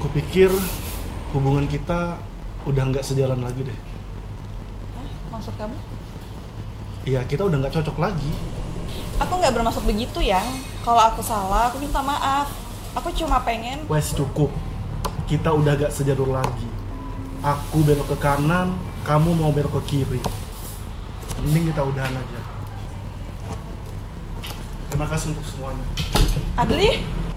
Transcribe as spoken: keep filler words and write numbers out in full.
Kupikir hubungan kita udah nggak sejalan lagi deh. Hah? Maksud kamu? Iya, kita udah nggak cocok lagi. Aku nggak bermaksud begitu ya. Kalau aku salah, aku minta maaf. Aku cuma pengen. Wes cukup. Kita udah gak sejalur lagi. Aku belok ke kanan, kamu mau belok ke kiri. Mending kita udahan aja. Terima kasih untuk semuanya. Adli?